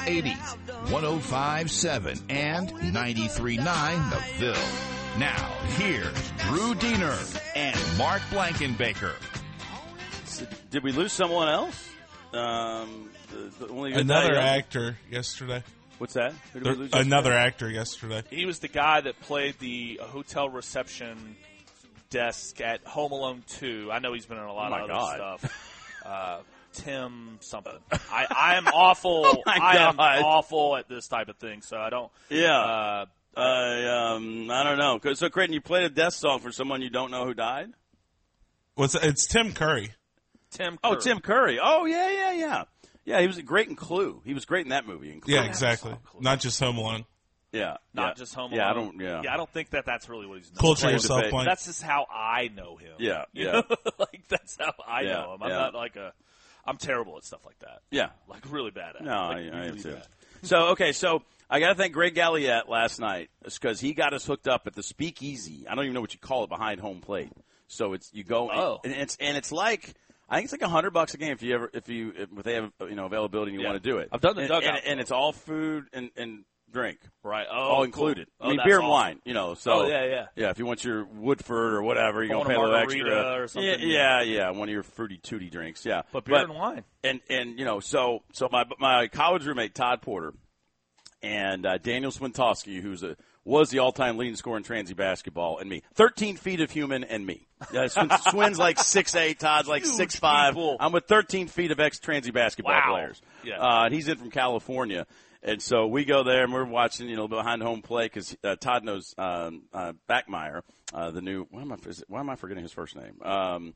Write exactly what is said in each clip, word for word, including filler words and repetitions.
eighties, one oh five point seven, and ninety-three point nine The Ville. Now, here's Drew Diener and Mark Blankenbaker. Did we lose someone else? Um, the, the only Another guy, actor yesterday. What's that? Who did There, we lose another yesterday? actor yesterday. He was the guy that played the hotel reception desk at Home Alone two. I know he's been in a lot Oh, my of other God. stuff. Uh, Tim something. I, I am awful. Oh, my I am God. awful at this type of thing, so I don't. Yeah. Uh, I um, I don't know. So, Creighton, you played a death song for someone you don't know who died? What's it's Tim Curry. Tim. Oh, Curry. Tim Curry. Oh, yeah, yeah, yeah. Yeah, he was great in Clue. He was great in that movie. In Clue. Yeah, exactly. Not just Home Alone. Yeah. Not yeah. just Home Alone. Yeah, I don't. Yeah. Yeah, I don't think that that's really what he's known Culture for. yourself, debate. Blank. That's just how I know him. Yeah, You yeah. know? Like that's how I Yeah, know him. I'm yeah. not like a. I'm terrible at stuff like that. Yeah. Like really bad at. No, it. I, Like, I am really too. bad. So, okay, so I got to thank Greg Galliette last night because he got us hooked up at the Speakeasy. I don't even know what you call it behind home plate. So it's you go Oh. and it's and it's like I think it's like a hundred bucks a game if you ever if you if they have you know availability and you Yeah. want to do it. I've done the and, dugout and, and it's all food and, and drink. Right. Oh, all cool. included. Oh, I mean, that's beer and awesome. wine, you know. So Oh, yeah, yeah. yeah. If you want your Woodford or whatever, you're I gonna want pay a a little extra. margarita or something. Yeah, yeah, yeah. One of your fruity tooty drinks. Yeah, But beer and wine. And and you know, so so my my college roommate Todd Porter and uh, Daniel Swintowski, who's a was the all-time leading scorer in Transy basketball, and me, thirteen feet of human, and me. Yeah, Swin, Swin's like six eight, Todd's like Huge six five. people. I'm with thirteen feet of ex-Transy basketball Wow. players. Yeah. Uh, and he's in from California. And so we go there and we're watching, you know, behind home play because uh, Todd knows um, uh, Backmeyer, uh, the new. Why am I? Is it, why am I forgetting his first name? Um,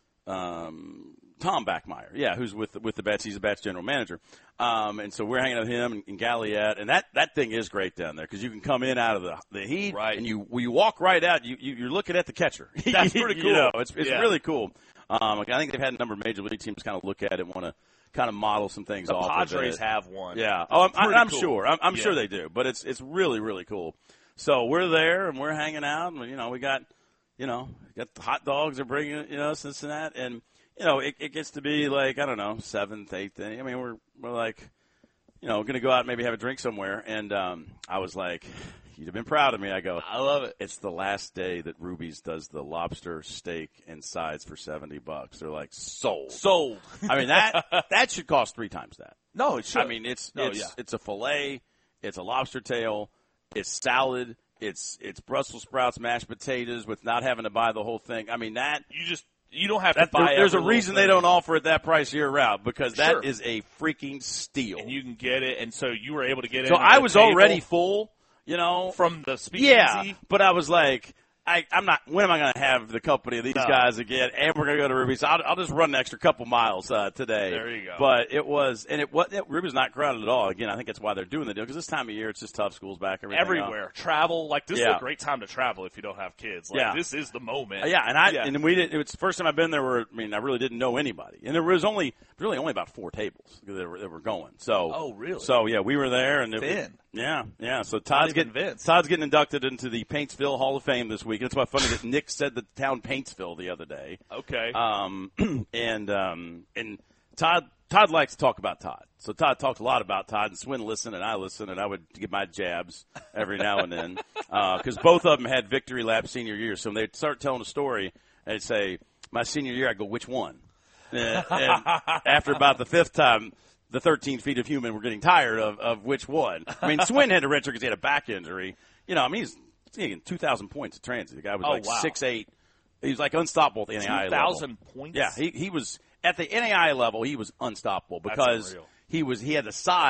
um, Tom Backmeyer, yeah, who's with with the Bats. He's the Bats general manager. Um, and so we're hanging out with him and, and Galliette, and that, that thing is great down there because you can come in out of the the heat, Right. and you you walk right out. You, you you're looking at the catcher. That's pretty cool. You know, it's it's Yeah. really cool. Um, I think they've had a number of major league teams kind of look at it, want to kind of model some things The off. Padres of it. have one. Yeah. Oh, I'm, Pretty I'm cool. sure. I'm, I'm Yeah. sure they do. But it's it's really really cool. So we're there and we're hanging out, and you know we got you know got the hot dogs are bringing you know this and that, and you know it, it gets to be like I don't know seventh, eighth inning. I mean we're we're like you know gonna go out and maybe have a drink somewhere, and um, I was like. You'd have been proud of me. I go, I love it. it's the last day that Ruby's does the lobster steak and sides for seventy bucks. They're like, sold. Sold. I mean, that that should cost three times that. No, it should. I mean, it's No, it's yeah. it's a fillet, it's a lobster tail, it's salad, it's it's Brussels sprouts, mashed potatoes with not having to buy the whole thing. I mean, that, you just you don't have to that buy. there's a every reason little they thing. don't offer it that price year round because that Sure. is a freaking steal. And you can get it, and so you were able to get it. so at I the was table already full, you know, from the speakeasy. yeah, but I was like, I, I'm not. When am I going to have the company of these No. guys again? And we're going to go to Ruby's. I'll, I'll just run an extra couple miles uh, today. There you go. But it was, and it was. It, Ruby's not crowded at all. Again, I think that's why they're doing the deal because this time of year it's just tough. School's back. Everything Everywhere, travel like this is Yeah. a great time to travel if you don't have kids. Like Yeah. this is the moment. Uh, yeah, and I Yeah. and we did. It was the first time I've been there. Where I mean, I really didn't know anybody, and there was only really only about four tables that were, that were going. So, Oh, really? So yeah, we were there, and it, Thin. yeah, yeah. So Todd's even getting Vince. Todd's getting inducted into the Paintsville Hall of Fame this week. It's quite funny that Nick said the town Paintsville the other day. Okay. Um, and um, and Todd Todd likes to talk about Todd. So Todd talked a lot about Todd, and Swin listened, and I listened, and I would give my jabs every now and then because both of them had victory lap senior year. So when they'd start telling a story, they'd say, "My senior year," I go, "Which one?" And, and after about the fifth time, the thirteen feet of human were getting tired of, of which one. I mean, Swin had to redshirt because he had a back injury. You know, I mean, he's, he's getting two thousand points at Transit. The guy was Oh, like wow. six eight. He was like unstoppable at the N A I A Two level. thousand points. Yeah, he he was at the N A I A level. He was unstoppable That's because unreal. he was he had the size.